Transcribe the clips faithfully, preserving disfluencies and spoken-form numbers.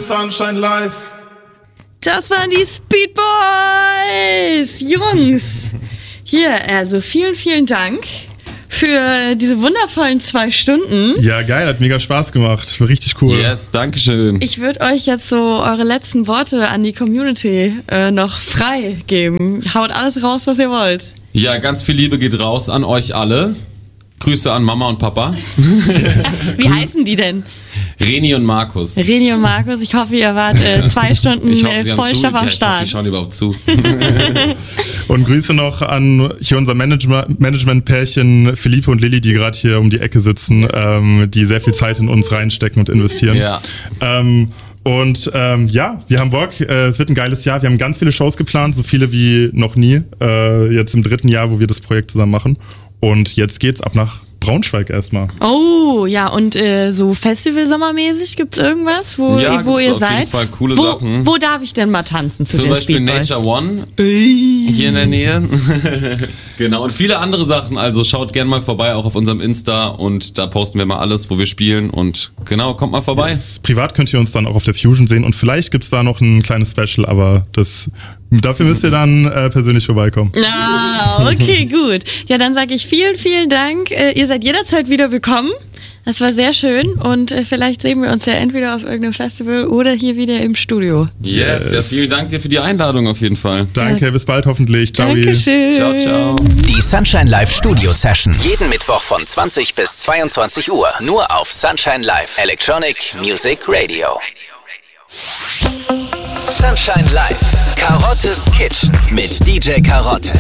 Sunshine Live. Das waren die Speed Boys. Jungs. Hier, also vielen, vielen Dank für diese wundervollen zwei Stunden. Ja, geil, hat mega Spaß gemacht. Richtig cool. Yes, danke schön. Ich würde euch jetzt so eure letzten Worte an die Community äh, noch frei geben. Haut alles raus, was ihr wollt. Ja, ganz viel Liebe geht raus an euch alle. Grüße an Mama und Papa. Wie heißen die denn? Reni und Markus. Reni und Markus, ich hoffe, ihr wart äh, zwei Stunden ich hoffe, Vollstoff am ja, Start. Ich hoffe, die schauen überhaupt zu. Und Grüße noch an hier unser Management- Management-Pärchen Philippe und Lilly, die gerade hier um die Ecke sitzen, ähm, die sehr viel Zeit in uns reinstecken und investieren. Ja. Ähm, Und ähm, ja, wir haben Bock. Äh, es wird ein geiles Jahr. Wir haben ganz viele Shows geplant, so viele wie noch nie. Äh, jetzt im dritten Jahr, wo wir das Projekt zusammen machen. Und jetzt geht's ab nach Braunschweig erstmal. Oh, ja, und äh, so Festival-Sommermäßig, gibt's irgendwas, wo, Ja, wo gibt's ihr auf seid? jeden Fall coole wo, Sachen. Wo darf ich denn mal tanzen zu Zum den Beispiel Speed Boys? Nature One hier in der Nähe. Genau, und viele andere Sachen. Also schaut gerne mal vorbei, auch auf unserem Insta. Und da posten wir mal alles, wo wir spielen. Und genau, kommt mal vorbei. Yes. Privat könnt ihr uns dann auch auf der Fusion sehen. Und vielleicht gibt's da noch ein kleines Special, aber das dafür müsst ihr dann äh, persönlich vorbeikommen. Ah, okay, gut. Ja, dann sage ich vielen, vielen Dank. Äh, ihr seid jederzeit wieder willkommen. Das war sehr schön und äh, vielleicht sehen wir uns ja entweder auf irgendeinem Festival oder hier wieder im Studio. Yes, yes. Ja, vielen Dank dir für die Einladung auf jeden Fall. Danke, ja. Bis bald hoffentlich. Ciao. Dankeschön. Ciao, ciao. Die Sunshine Live Studio Session. Jeden Mittwoch von zwanzig bis zweiundzwanzig Uhr. Nur auf Sunshine Live Electronic Music Radio. Sunshine Live. Karottes Kitchen mit D J Karotte.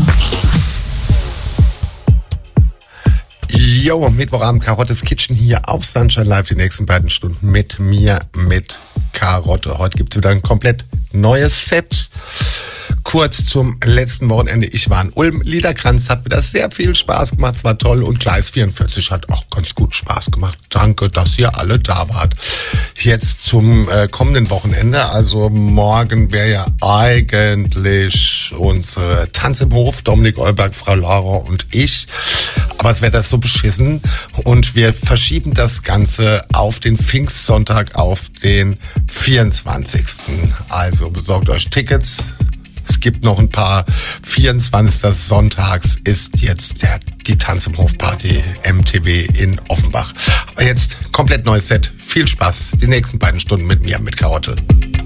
Yo, Mittwochabend Karottes Kitchen hier auf Sunshine Live. Die nächsten beiden Stunden mit mir, mit Karotte. Heute gibt's wieder ein komplett neues Set. Kurz zum letzten Wochenende. Ich war in Ulm. Liederkranz hat wieder sehr viel Spaß gemacht. Es war toll. Und Gleis vierundvierzig hat auch ganz gut Spaß gemacht. Danke, dass ihr alle da wart. Jetzt zum äh, kommenden Wochenende. Also morgen wäre ja eigentlich unsere Tanz im Hof. Dominik Eulberg, Frau Laura und ich. Aber es wäre das so beschissen. Und wir verschieben das Ganze auf den Pfingstsonntag, auf den vierundzwanzigsten Also besorgt euch Tickets. Es gibt noch ein paar. vierundzwanzigsten Sonntags ist jetzt der, die Tanz im Hof Party M T W in Offenbach. Aber jetzt komplett neues Set. Viel Spaß. Die nächsten beiden Stunden mit mir, mit Karotte.